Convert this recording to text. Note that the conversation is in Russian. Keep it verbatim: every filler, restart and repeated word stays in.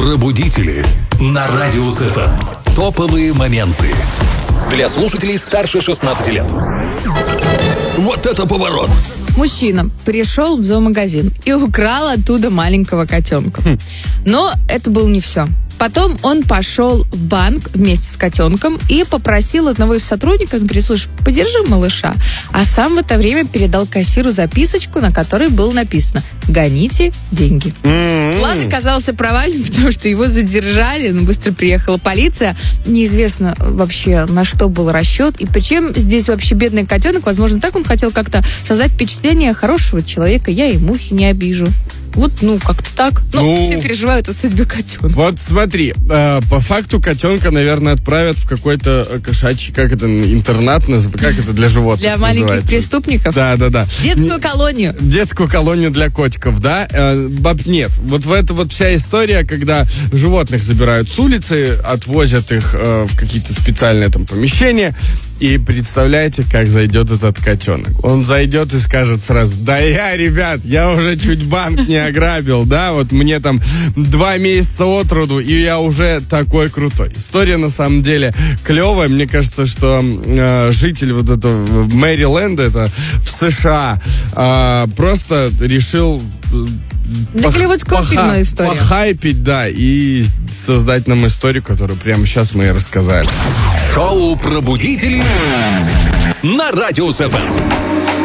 Пробудители на Радио СФМ. Топовые моменты для слушателей старше шестнадцати лет. Вот это поворот! Мужчина пришел в зоомагазин и украл оттуда маленького котенка. Хм. Но это было не все. Потом он пошел в банк вместе с котенком и попросил одного из сотрудников, он говорит, слушай, подержи малыша. А сам в это время передал кассиру записочку, на которой было написано «Гоните деньги». Mm-hmm. План оказался провальным, потому что его задержали, но быстро приехала полиция. Неизвестно вообще, на что был расчет. И причем здесь вообще бедный котенок, возможно, так он хотел как-то создать впечатление хорошего человека. Я и мухи не обижу. Вот, ну, как-то так. Ну, ну, все переживают о судьбе котенка. Вот смотри, э, по факту котенка, наверное, отправят в какой-то кошачий, как это, интернат, как это для животных Для маленьких называется? Преступников? Да, да, да. Детскую колонию. Детскую колонию для котиков, да? Э, нет, вот в это вот вся история, когда животных забирают с улицы, отвозят их э, в какие-то специальные там помещения. И представляете, как зайдет этот котенок. Он зайдет и скажет сразу: да я, ребят, я уже чуть банк не ограбил, да, вот мне там два месяца от роду, и я уже такой крутой. История на самом деле клевая. Мне кажется, что э, житель вот этого Мэриленда, это в США, э, просто решил... Для голливудского поха- фильма история. Похайпить, да, и создать нам историю, которую прямо сейчас мы и рассказали. Шоу «Пробудители» на Радио СФМ.